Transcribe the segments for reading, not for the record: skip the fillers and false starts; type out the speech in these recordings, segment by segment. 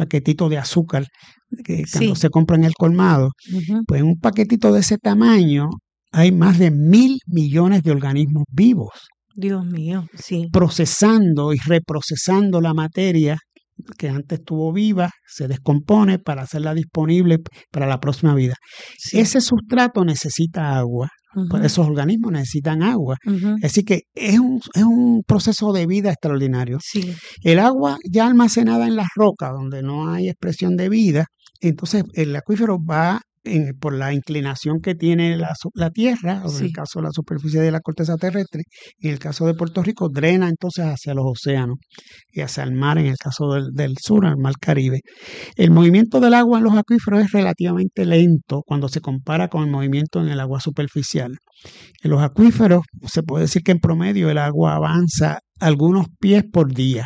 paquetito de azúcar que cuando Sí. se compra en el colmado, Ujú. pues en un paquetito de ese tamaño hay más de 1.000 millones de organismos vivos Dios mío, sí, procesando y reprocesando la materia que antes estuvo viva, se descompone para hacerla disponible para la próxima vida. sí. Ese sustrato necesita agua, pues Ujú, esos organismos necesitan agua. ujú. Así que es un proceso de vida extraordinario. Sí, El agua ya almacenada en las rocas, donde no hay expresión de vida, entonces el acuífero va por la inclinación que tiene la tierra, o en el sí. caso de la superficie de la corteza terrestre, y en el caso de Puerto Rico, drena entonces hacia los océanos y hacia el mar, en el caso del sur, al mar Caribe. El movimiento del agua en los acuíferos es relativamente lento cuando se compara con el movimiento en el agua superficial. En los acuíferos se puede decir que en promedio el agua avanza algunos pies por día.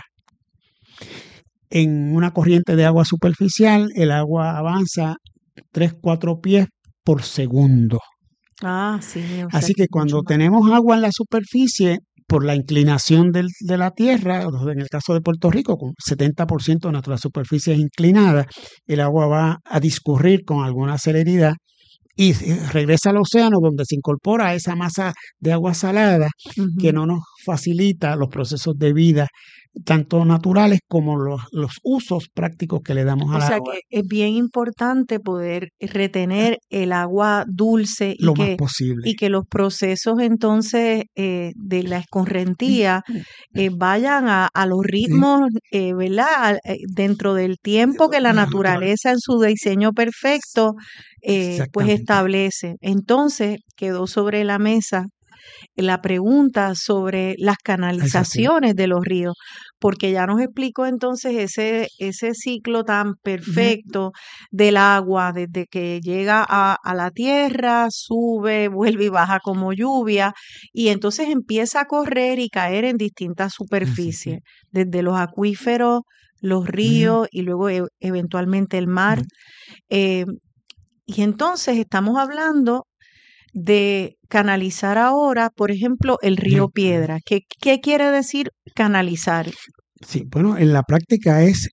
En una corriente de agua superficial, el agua avanza 3, 4 pies por segundo. Ah, sí, o sea Así que que es mucho cuando más. tenemos agua en la superficie, por la inclinación de la Tierra, en el caso de Puerto Rico, con 70% de nuestra superficie es inclinada, el agua va a discurrir con alguna celeridad y regresa al océano donde se incorpora esa masa de agua salada que Ujú. no nos facilita los procesos de vida, tanto naturales como los usos prácticos que le damos O al sea agua, que es bien importante poder retener el agua dulce lo más posible. y que los procesos entonces de la escorrentía vayan a los ritmos, ¿verdad? Dentro del tiempo que la Natural. naturaleza en su diseño perfecto pues Exactamente. establece. Entonces quedó sobre la mesa la pregunta sobre las Es así. canalizaciones de los ríos, porque ya nos explicó entonces ese ciclo tan Ujú. perfecto del agua, desde que llega a la tierra, sube, vuelve y baja como lluvia, y entonces empieza a correr y caer en distintas Así superficies, es. desde los acuíferos, los Ujú. ríos y luego eventualmente el mar. Eh, y entonces estamos hablando de canalizar ahora, por ejemplo, el río Río. Piedra. ¿Qué quiere decir canalizar? Sí, bueno, en la práctica es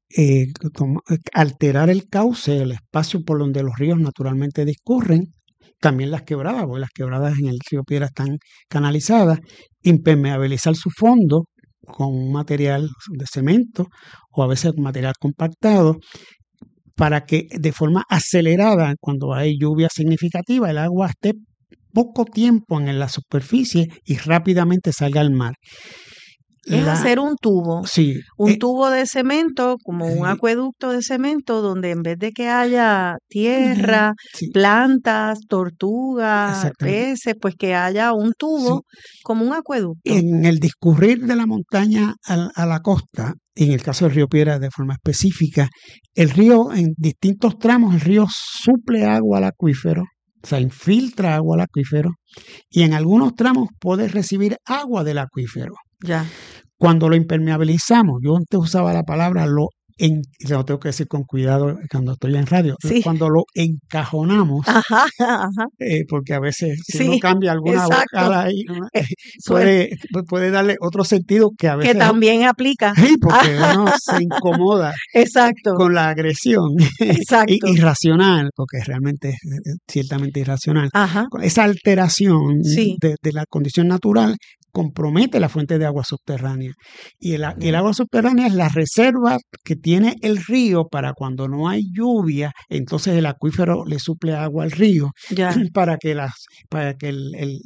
alterar el cauce, el espacio por donde los ríos naturalmente discurren, también las quebradas, porque las quebradas en el río Piedra están canalizadas, impermeabilizar su fondo con un material de cemento o a veces con material compactado para que de forma acelerada, cuando hay lluvia significativa, el agua esté poco tiempo en la superficie y rápidamente salga al mar. Es La, hacer sí, un tubo de cemento, como un eh, acueducto de cemento, donde en vez de que haya tierra, sí, plantas, tortugas, exactamente. peces, pues que haya un Sí. tubo como un acueducto. En el discurrir de la montaña a la costa, en el caso del río Piedra de forma específica, el río en distintos tramos, el río suple agua al acuífero, o sea, infiltra agua al acuífero, y en algunos tramos puede recibir agua del acuífero. Ya. Cuando lo impermeabilizamos, yo antes usaba la palabra y lo tengo que decir con cuidado cuando estoy en radio, Sí. cuando lo encajonamos, Ajá, ajá. porque a veces si uno Sí, cambia alguna exacto. vocal ahí, Eh, pues puede darle otro sentido que a que veces también aplica. sí, porque uno se incomoda Exacto, con la agresión exacto. irracional, porque realmente es ciertamente irracional. Ajá, Esa alteración sí, de la condición natural compromete la fuente de agua subterránea. Y el ya, agua subterránea es la reserva que tiene el río para cuando no hay lluvia, entonces el acuífero le suple agua al río ya. para que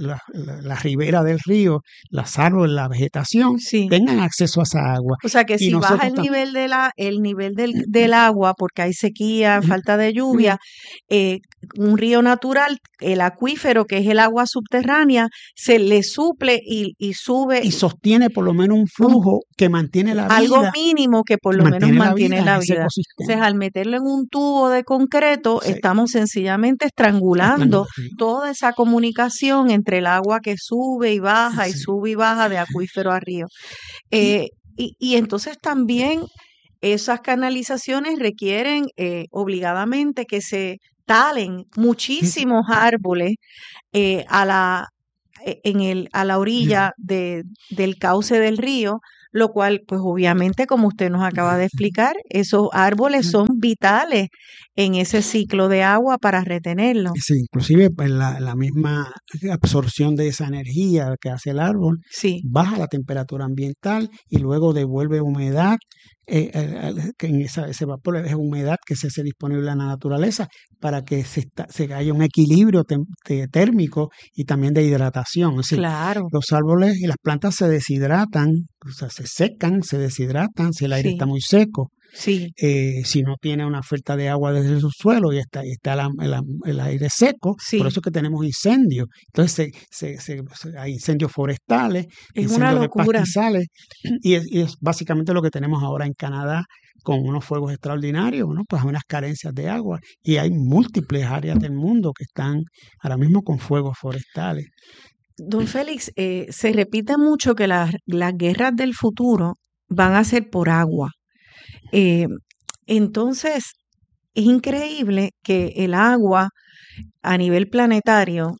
la ribera del río, las árboles, la vegetación Sí. tengan acceso a esa agua. O sea que Y si baja nosotros el también. nivel el nivel del agua, porque hay sequía, falta de lluvia, eh, un río natural, el acuífero, que es el agua subterránea, se le suple y sube Y sostiene por lo menos un un- flujo que mantiene la algo vida, mínimo que por lo menos mantiene en la ese vida. Entonces, ecosistema. al meterlo en un tubo de concreto, Sí, estamos sencillamente está en el estrangulando río. toda esa comunicación entre el agua que Sí. sube y baja de acuífero a río. Y, Y entonces también esas canalizaciones requieren obligadamente que se talen y- muchísimos árboles a la y- orilla del cauce del río lo cual, pues obviamente, como usted nos acaba de explicar, esos árboles son vitales en ese ciclo de agua para retenerlo. Sí, inclusive pues, la misma absorción de esa energía que hace el árbol Sí, baja la temperatura ambiental y luego devuelve humedad, que en ese vapor es humedad que se hace disponible en la naturaleza para que se haya un equilibrio térmico y también de hidratación. Es decir, claro, los árboles y las plantas se deshidratan, o sea, se secan, se deshidratan si el aire está sí, muy seco. sí, Si no tiene una oferta de agua desde el subsuelo y está el aire seco, por sí, eso es que tenemos incendios. Entonces hay incendios forestales, es una incendios de locura. pastizales, y es básicamente lo que tenemos ahora en Canadá con unos fuegos extraordinarios, ¿no? Pues hay unas carencias de agua y hay múltiples áreas del mundo que están ahora mismo con fuegos forestales. Don Félix, se repite mucho que las guerras del futuro van a ser por agua. Eh, entonces, es increíble que el agua a nivel planetario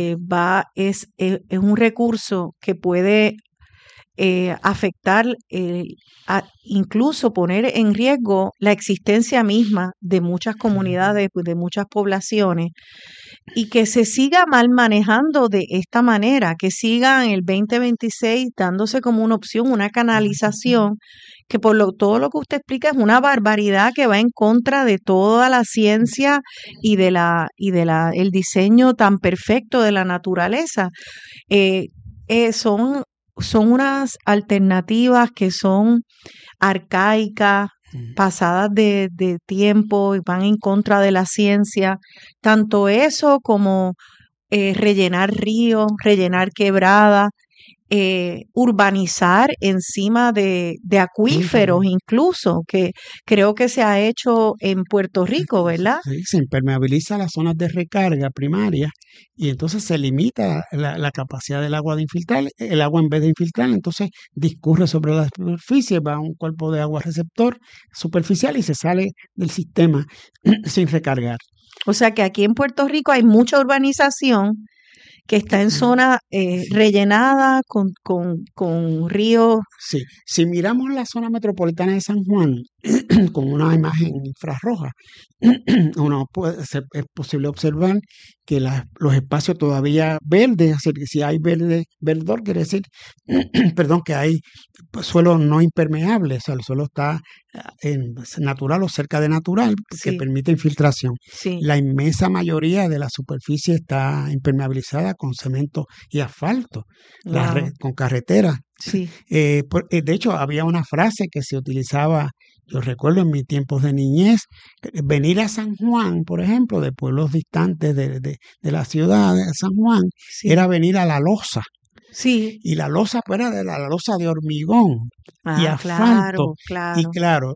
es un recurso que puede afectar, incluso poner en riesgo la existencia misma de muchas comunidades, pues, de muchas poblaciones, y que se siga mal manejando de esta manera, que siga en el 2026 dándose como una opción, una canalización, que todo lo que usted explica es una barbaridad que va en contra de toda la ciencia el diseño tan perfecto de la naturaleza. Eh, son unas alternativas que son arcaicas, pasadas de tiempo y van en contra de la ciencia. Tanto eso como rellenar ríos, rellenar quebradas, urbanizar encima de acuíferos incluso, que creo que se ha hecho en Puerto Rico, ¿verdad? Sí, se impermeabiliza las zonas de recarga primarias y entonces se limita la capacidad del agua de infiltrar. El agua, en vez de infiltrar, entonces discurre sobre la superficie, va a un cuerpo de agua receptor superficial y se sale del sistema sin recargar. O sea que aquí en Puerto Rico hay mucha urbanización que está en zona rellenada con ríos. Sí, si miramos la zona metropolitana de San Juan con una imagen infrarroja, es posible observar que los espacios todavía verdes, es decir, que si hay verdor, quiere decir, perdón, que hay suelo no impermeable, o sea, el suelo está natural o cerca de natural, que Sí, permite infiltración. sí, La inmensa mayoría de la superficie está impermeabilizada con cemento y asfalto, wow, con carreteras. sí, De hecho, había una frase que se utilizaba, yo recuerdo en mis tiempos de niñez, venir a San Juan, por ejemplo, de pueblos distantes de la ciudad de San Juan, sí, era venir a la loza. sí. Y la loza pues, era de la loza de hormigón y Ah, asfalto. claro, Y claro. claro,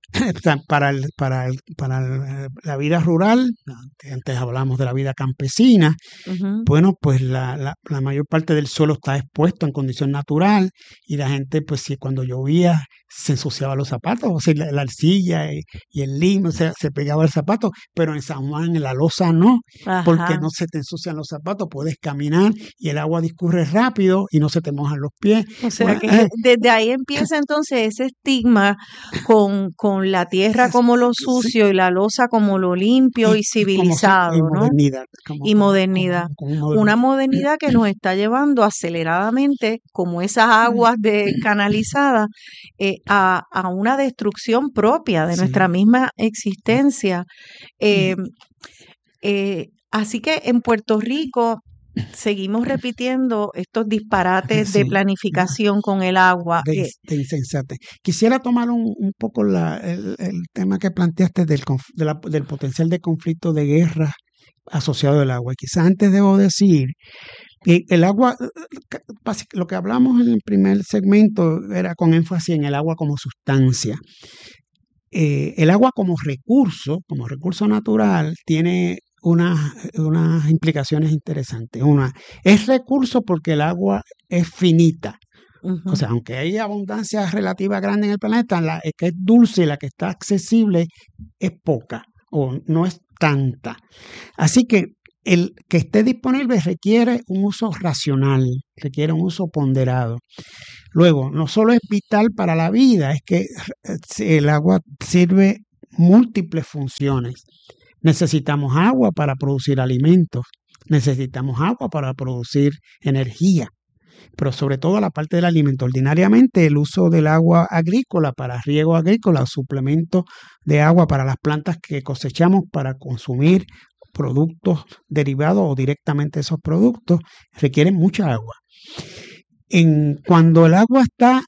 para la vida rural, antes hablamos de la vida campesina, Ujú. bueno, pues la mayor parte del suelo está expuesto en condición natural y la gente, pues si cuando llovía se ensuciaba los zapatos, o sea, la arcilla y el limo, o sea, se pegaba el zapato, pero en San Juan, en la loza no, porque Ajá. no se te ensucian los zapatos, puedes caminar y el agua discurre rápido y no se te mojan los pies. O sea Bueno, que desde ahí empieza entonces ese estigma con la tierra como lo sí, sucio y la loza como lo limpio y y como y civilizado, ¿no? modernidad, Y modernidad. como un Una moderno. modernidad que nos está llevando aceleradamente, como esas aguas canalizadas, a una destrucción propia de nuestra Sí. misma existencia. Eh, Y, así que en Puerto Rico seguimos repitiendo estos disparates de sí. planificación con el agua. De insensate. Quisiera tomar un poco el tema que planteaste del potencial de conflicto de guerra asociado al agua. Y quizás antes debo decir que el agua, lo que hablamos en el primer segmento era con énfasis en el agua como sustancia. El agua como recurso natural, tiene unas implicaciones interesantes. Una, es recurso porque el agua es finita. O Ujú, sea, aunque hay abundancia relativa grande en el planeta, la que es dulce, la que está accesible, es poca o no es tanta. Así que el que esté disponible requiere un uso racional, requiere un uso ponderado. Luego, no solo es vital para la vida, es que el agua sirve múltiples funciones. Necesitamos agua para producir alimentos, necesitamos agua para producir energía, pero sobre todo la parte del alimento. Ordinariamente el uso del agua agrícola para riego agrícola o suplemento de agua para las plantas que cosechamos para consumir productos derivados o directamente esos productos requieren mucha agua. Cuando el agua está,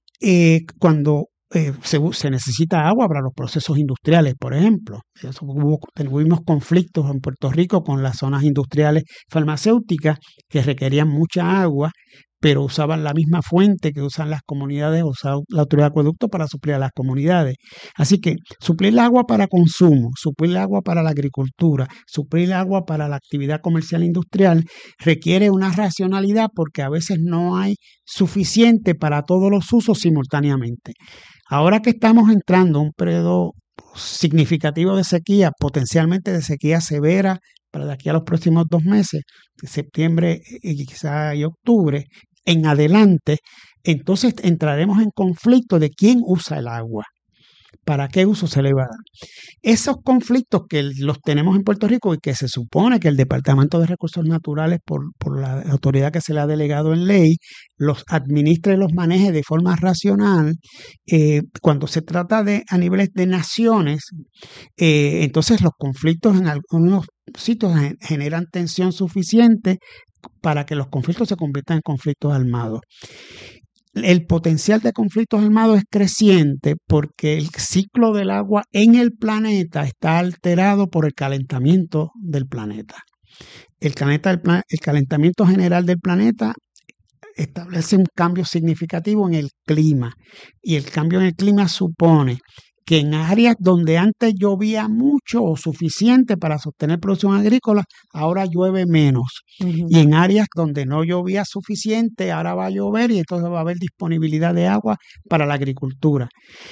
se necesita agua para los procesos industriales, por ejemplo. Tuvimos conflictos en Puerto Rico con las zonas industriales farmacéuticas que requerían mucha agua, pero usaban la misma fuente que usan las comunidades, usaba la autoridad de acueducto para suplir a las comunidades. Así que suplir el agua para consumo, suplir el agua para la agricultura, suplir el agua para la actividad comercial e industrial requiere una racionalidad porque a veces no hay suficiente para todos los usos simultáneamente. Ahora que estamos entrando a un periodo significativo de sequía, potencialmente de sequía severa para de aquí a los próximos 2 meses, de septiembre y quizá y octubre, en adelante, entonces entraremos en conflicto de quién usa el agua, para qué uso se le va a dar. Esos conflictos que los tenemos en Puerto Rico y que se supone que el Departamento de Recursos Naturales, por la autoridad que se le ha delegado en ley, los administre y los maneje de forma racional, cuando se trata de a niveles de naciones, entonces los conflictos en algunos sitios generan tensión suficiente para que los conflictos se conviertan en conflictos armados. El potencial de conflictos armados es creciente porque el ciclo del agua en el planeta está alterado por el calentamiento del planeta. El calentamiento general del planeta establece un cambio significativo en el clima, y el cambio en el clima supone que en áreas donde antes llovía mucho o suficiente para sostener producción agrícola, ahora llueve menos. Y en áreas donde no llovía suficiente, ahora va a llover y entonces va a haber disponibilidad de agua para la agricultura.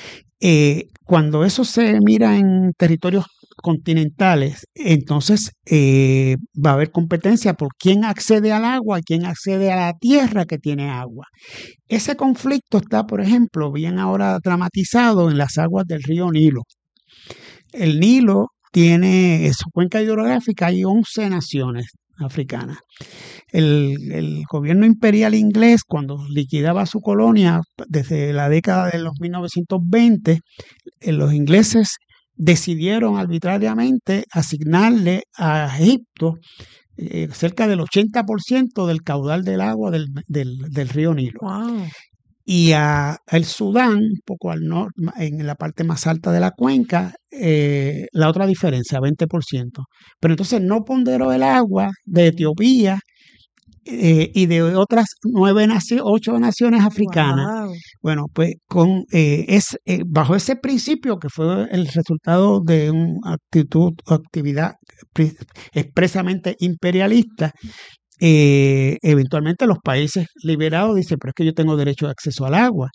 Cuando eso se mira en territorios continentales, entonces va a haber competencia por quién accede al agua y quién accede a la tierra que tiene agua. Ese conflicto está, por ejemplo, bien ahora dramatizado en las aguas del río Nilo. El Nilo tiene, en su cuenca hidrográfica hay 11 naciones africanas. El gobierno imperial inglés, cuando liquidaba su colonia desde la década de los 1920, los ingleses decidieron arbitrariamente asignarle a Egipto cerca del 80% del caudal del agua del río Nilo. Wow. Y al Sudán, un poco al norte, en la parte más alta de la cuenca, la otra diferencia, 20%. Pero entonces no ponderó el agua de Etiopía y de otras 8 naciones africanas. Wow. Bueno, pues bajo ese principio, que fue el resultado de una actividad expresamente imperialista, eventualmente los países liberados dicen, pero es que yo tengo derecho de acceso al agua.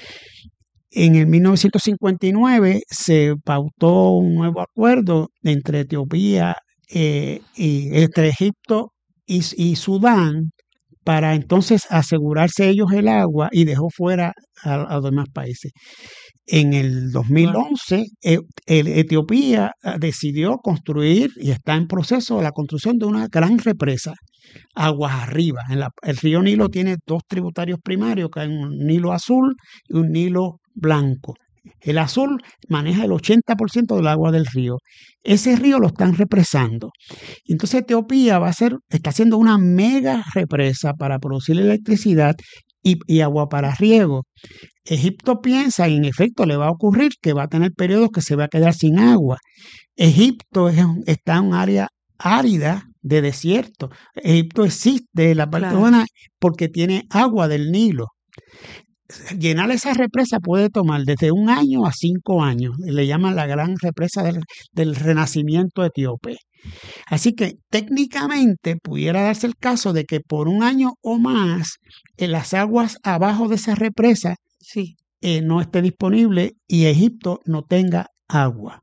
En el 1959 se pautó un nuevo acuerdo entre Etiopía entre Egipto y Sudán para entonces asegurarse ellos el agua, y dejó fuera a los demás países. En el 2011, Etiopía decidió construir y está en proceso de la construcción de una gran represa aguas arriba. El río Nilo tiene 2 tributarios primarios, que hay un Nilo azul y un Nilo blanco. El azul maneja el 80% del agua del río. Ese río lo están represando. Entonces Etiopía está haciendo una mega represa para producir electricidad y agua para riego. Egipto piensa, y en efecto le va a ocurrir, que va a tener periodos que se va a quedar sin agua. Egipto está en un área árida de desierto. Egipto existe, la parte buena, porque tiene agua del Nilo. Llenar esa represa puede tomar desde 1 año a 5 años. Le llaman la gran represa del renacimiento etíope. Así que técnicamente pudiera darse el caso de que por 1 año o más en las aguas abajo de esa represa no esté disponible y Egipto no tenga agua.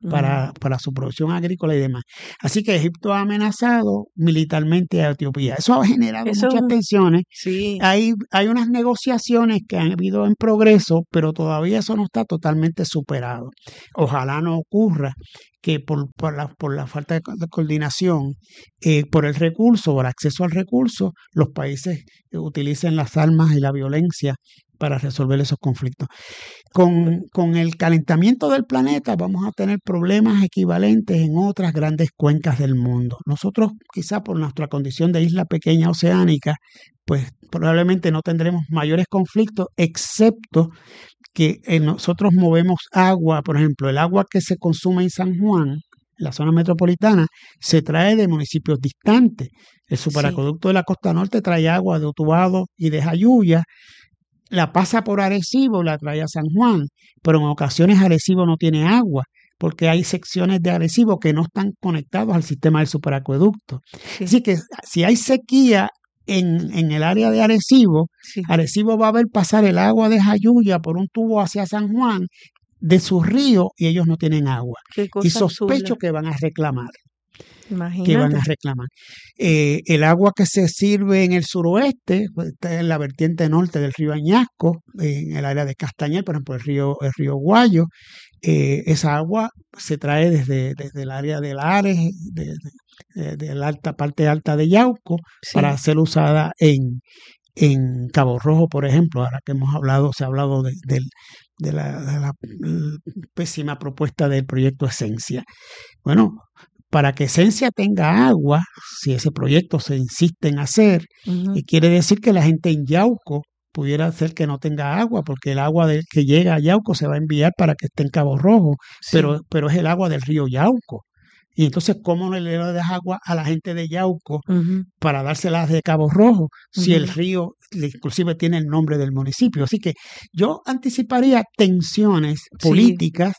para su producción agrícola y demás. Así que Egipto ha amenazado militarmente a Etiopía. Eso ha generado muchas tensiones. Sí. Hay unas negociaciones que han habido en progreso, pero todavía eso no está totalmente superado. Ojalá no ocurra que por la falta de coordinación, por el recurso, por el acceso al recurso, los países utilicen las armas y la violencia para resolver esos conflictos. Con el calentamiento del planeta vamos a tener problemas equivalentes en otras grandes cuencas del mundo. Nosotros, quizá por nuestra condición de isla pequeña oceánica, pues probablemente no tendremos mayores conflictos, excepto que nosotros movemos agua, por ejemplo, el agua que se consume en San Juan, en la zona metropolitana, se trae de municipios distantes. El superacueducto de la costa norte trae agua de Utuado y de Jayuya, la pasa por Arecibo y la trae a San Juan, pero en ocasiones Arecibo no tiene agua, porque hay secciones de Arecibo que no están conectados al sistema del superacueducto. Así que si hay sequía en el área de Arecibo, Arecibo va a ver pasar el agua de Jayuya por un tubo hacia San Juan de su río y ellos no tienen agua. Y sospecho que van a reclamar. Imagínate. Que van a reclamar. El agua que se sirve en el suroeste, pues, está en la vertiente norte del río Añasco, en el área de Castañel, por ejemplo, el río Guayo. Esa agua se trae desde el área de Lares, de la parte alta de Yauco, para ser usada en Cabo Rojo, por ejemplo. Ahora que se ha hablado de la pésima propuesta del proyecto Esencia. Bueno, para que Esencia tenga agua, si ese proyecto se insiste en hacer, y quiere decir que la gente en Yauco pudiera hacer que no tenga agua, porque el agua que llega a Yauco se va a enviar para que esté en Cabo Rojo, pero es el agua del río Yauco. Y entonces, ¿cómo no le das agua a la gente de Yauco para dárselas de Cabo Rojo si el río inclusive tiene el nombre del municipio? Así que yo anticiparía tensiones políticas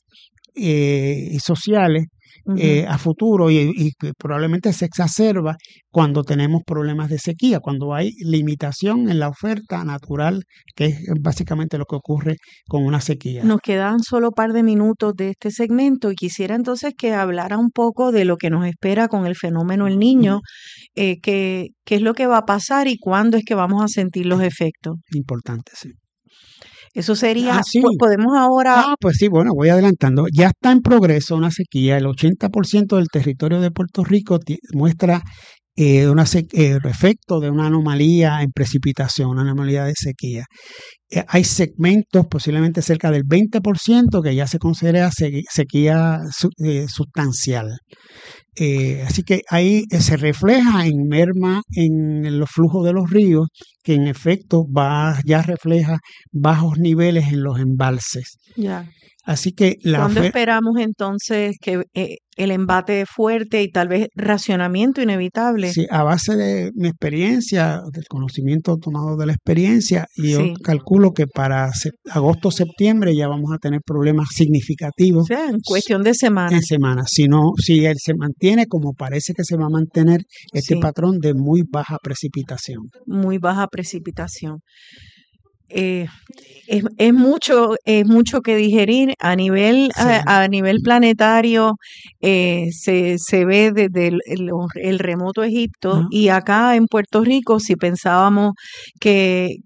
y sociales a futuro y probablemente se exacerba cuando tenemos problemas de sequía, cuando hay limitación en la oferta natural, que es básicamente lo que ocurre con una sequía. Nos quedan solo un par de minutos de este segmento y quisiera entonces que hablara un poco de lo que nos espera con el fenómeno El Niño, qué es lo que va a pasar y cuándo es que vamos a sentir los efectos. Importante, sí. Eso sería, podemos ahora... pues sí, bueno, voy adelantando. Ya está en progreso una sequía. El 80% del territorio de Puerto Rico muestra efecto de una anomalía en precipitación, una anomalía de sequía. Hay segmentos, posiblemente cerca del 20%, que ya se considera sequía sustancial. Así que ahí se refleja en merma en los flujos de los ríos, que en efecto ya refleja bajos niveles en los embalses. Ya. Así que ¿cuándo esperamos entonces que el embate fuerte y tal vez racionamiento inevitable? Sí, a base de mi experiencia, del conocimiento tomado de la experiencia, y yo calculo que para agosto-septiembre ya vamos a tener problemas significativos. O sea, en cuestión de semanas. En semanas. Si él se mantiene como parece que se va a mantener este patrón de muy baja precipitación. Muy baja precipitación. Es mucho que digerir a nivel planetario. Se ve desde el remoto Egipto y acá en Puerto Rico, si pensábamos que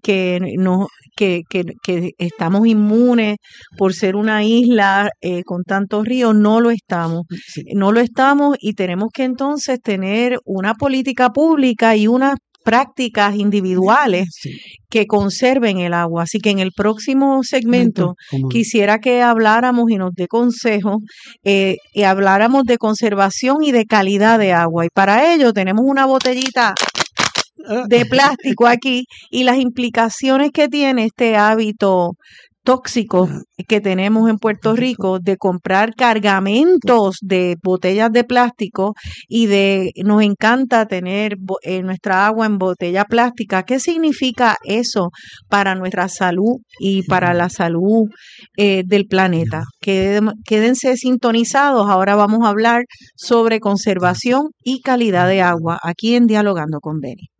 estamos inmunes por ser una isla con tantos ríos, no lo estamos. No lo estamos y tenemos que entonces tener una política pública y unas prácticas individuales que conserven el agua. Así que en el próximo segmento quisiera que habláramos y nos dé consejos y habláramos de conservación y de calidad de agua. Y para ello tenemos una botellita de plástico aquí y las implicaciones que tiene este hábito tóxico que tenemos en Puerto Rico de comprar cargamentos de botellas de plástico y nos encanta tener nuestra agua en botella plástica. ¿Qué significa eso para nuestra salud y para la salud del planeta? Quédense sintonizados. Ahora vamos a hablar sobre conservación y calidad de agua aquí en Dialogando con Beni.